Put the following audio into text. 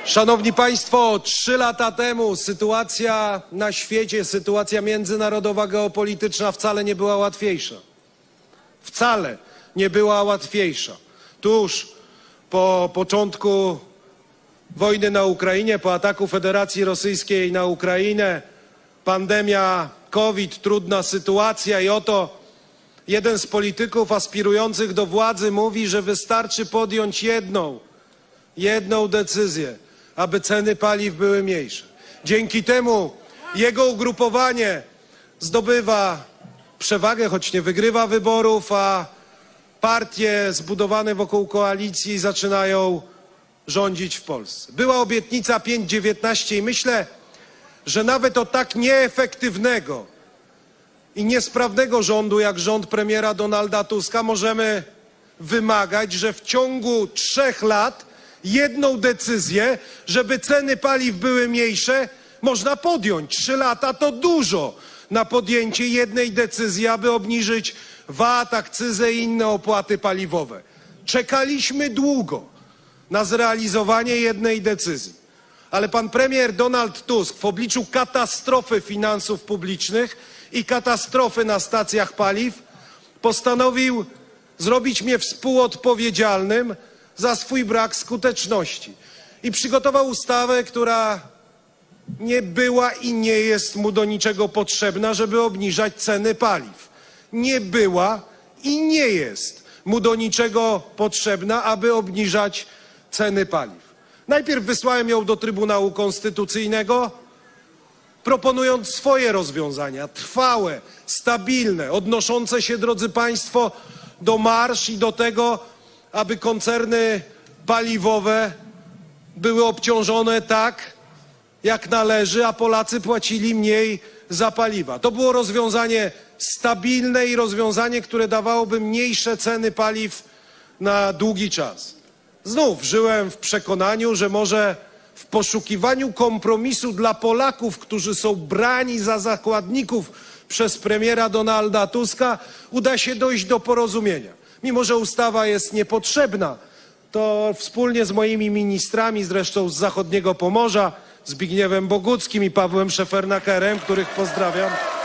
Szanowni Państwo, 3 lata temu sytuacja na świecie, sytuacja międzynarodowa, geopolityczna wcale nie była łatwiejsza. Wcale nie była łatwiejsza. Tuż po początku wojny na Ukrainie, po ataku Federacji Rosyjskiej na Ukrainę, pandemia COVID, trudna sytuacja i oto jeden z polityków aspirujących do władzy mówi, że wystarczy podjąć jedną decyzję, aby ceny paliw były mniejsze. Dzięki temu jego ugrupowanie zdobywa przewagę, choć nie wygrywa wyborów, a partie zbudowane wokół koalicji zaczynają rządzić w Polsce. Była obietnica 5,19 i myślę, że nawet od tak nieefektywnego i niesprawnego rządu jak rząd premiera Donalda Tuska możemy wymagać, że w ciągu 3 lat jedną decyzję, żeby ceny paliw były mniejsze, można podjąć. 3 lata to dużo na podjęcie jednej decyzji, aby obniżyć VAT, akcyzę i inne opłaty paliwowe. Czekaliśmy długo na zrealizowanie jednej decyzji. Ale pan premier Donald Tusk w obliczu katastrofy finansów publicznych i katastrofy na stacjach paliw postanowił zrobić mnie współodpowiedzialnym za swój brak skuteczności. I przygotował ustawę, która nie była i nie jest mu do niczego potrzebna, żeby obniżać ceny paliw. Nie była i nie jest mu do niczego potrzebna, aby obniżać ceny paliw. Najpierw wysłałem ją do Trybunału Konstytucyjnego, proponując swoje rozwiązania, trwałe, stabilne, odnoszące się, drodzy Państwo, do marż i do tego, aby koncerny paliwowe były obciążone tak, jak należy, a Polacy płacili mniej za paliwa. To było rozwiązanie stabilne i rozwiązanie, które dawałoby mniejsze ceny paliw na długi czas. Znów żyłem w przekonaniu, że może w poszukiwaniu kompromisu dla Polaków, którzy są brani za zakładników przez premiera Donalda Tuska, uda się dojść do porozumienia. Mimo że ustawa jest niepotrzebna, to wspólnie z moimi ministrami, zresztą z zachodniego Pomorza, Zbigniewem Boguckim i Pawłem Szefernakerem, których pozdrawiam,